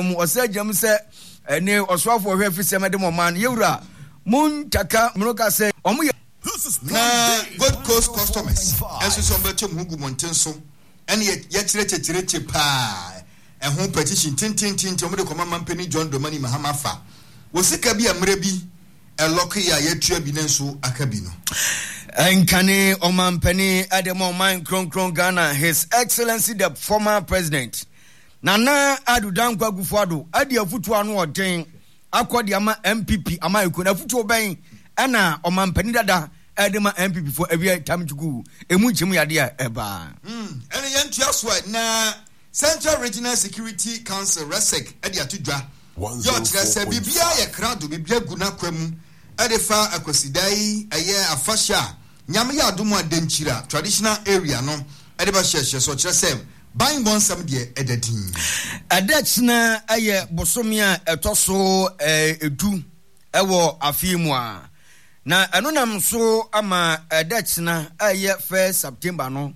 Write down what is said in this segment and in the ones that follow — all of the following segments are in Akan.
mu osajam se ne oswafo hwe fisem de moman yewura muntaka munoka se omo na Gold Coast customers enso so beto mugu montenso ene ye kire pa ehun petition tintintin omo de koma mampani John Domani Mahama fa wo sika bi amre bi eloki ya yetua bi nenso akabi no Nkane omampani ademo man kron Ghana, His Excellency the former president Nana Adu Dankwa Akufo-Addo adi afutu anu oden akodi ama MPP ama ekuna afutu oben ana omampani dada edema MPP for awia tamchugu emu chemu yade a eba ene yentua so na Central Regional Security Council RESEC adi atudwa yo trese bibia ye krado bibia guna kwam edefa akosidai eye afasha nyame ya adomu adanchira traditional area no edeba sheshe so trese ban bonsam de edadin adachna aye bosomia etoso edu ewo afimu a na enonam so ama adachna aye 1 September no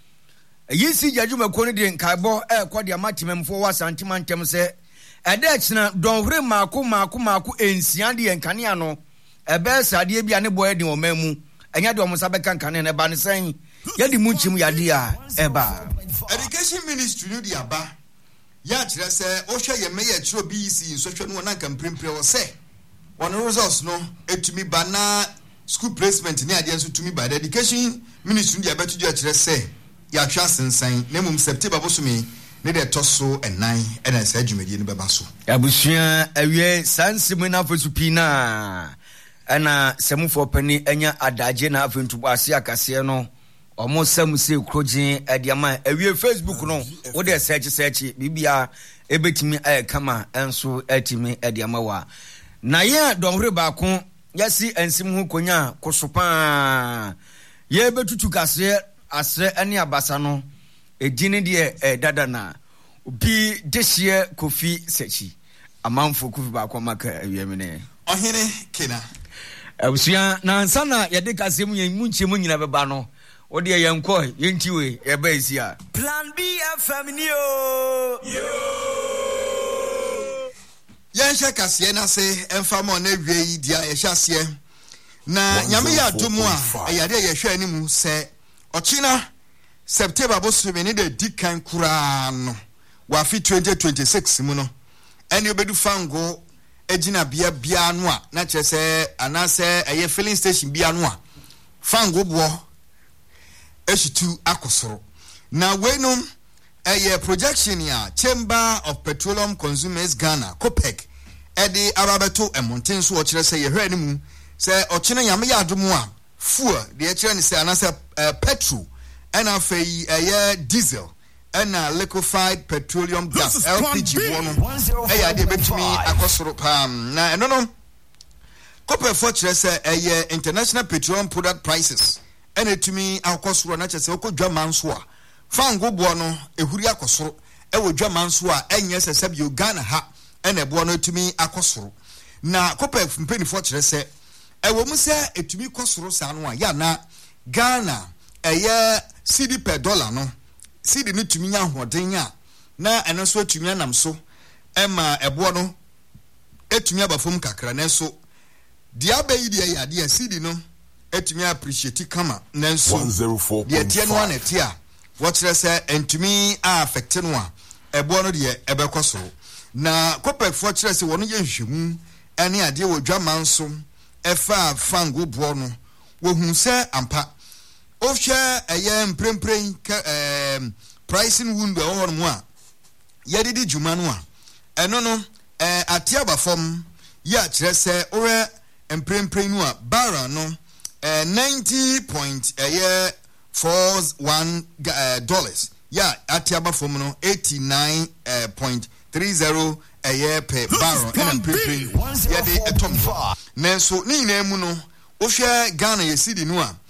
yisi jajuma ko ne de nkaibo ekodi amatimemfo wasantimantem se adachna donhre mako ensia de nkane ano ebe sade bia ne boye de omamu enya de omusa beka nkane ne ba ne sen yedi munchim yade a eba Education Ministry no dia ba ya kire se o hwe ye meye kiro BEC so hwe no na kamprempre wo se one results no etumi ba na school placement ni ade nso tumi ba the Education Ministry dia betu dia kire se ya twa sensan na mum September bosumi ne de toso enan ena sa adwumadi ne beba so abusua awie sansimu na fosupi na ana semufo pani enya adaje na afentubo ase akase no omo samuse krojin adiama awie Facebook no wo de search bibia ebetimi kama enso atimi adiama wa na ye donhre ba ko yasi ensim ho konya kosopa ye betutu kase asre ani abasa no edine de dada na obi dehie Kofi Sechi amanfo Kofi ba ko maka awiemene ohene kena abusua na ansana yede kasem munchemu nyina beba no odi yenko yentiwe eba isia Plan B FM ni o yensha kase na se enfamo na wiei dia yehase na nyame ya domu a yade yehwe animu se ochina September bosome ne de dikan kura no wa fi 2026 mu no ene obedu fango ejina bia no a na chese anase eye filling station bia no a fango bo eshitu akosoro na wenum eye projection ya Chamber of Petroleum Consumers Ghana COPEC edi arabeto emonten so okire se ye hwe ni mu se ochine nyame ya adomu a fuel de ekire ni se anase petrol ena fei eye diesel ena liquefied petroleum gas LPG wono eye ade betumi akosoro pam na eno no COPEC for kire se eye international petroleum product prices ena etumi akosoro na chese okodwa manso a fango bo no ehuri akosoro ewo dwa manso a enye sesebio Ghana ha ena bo no etumi akosoro na COPEC mpeni for kire se ewo mu se etumi kosoro sa no a ya na Ghana eye CD per dollar no CD no tumi nya hoden a na eno so etumi anam so ema ebo no etumi abafom kakra na so dia bayi dia ya dia CD no etumi appreciate kama na nso 104.5 dia tie no anete a wo kire se entumi affect no a ebo no de ebekosoro na COPEC for kire se wono ye hwemu ene ade wo dwaman so efa fango bo no wo hu se ampa ofsha eye mprempren pricing window on mu a yedidi juma no a eno no atiaba fom ya kire se ore mprempren no a bara no 90.41 dollars ya atiaba fom no 89.30 per barrel and mprempren yede etom nenso ni na mu no ofsha Ghana ye sidi no a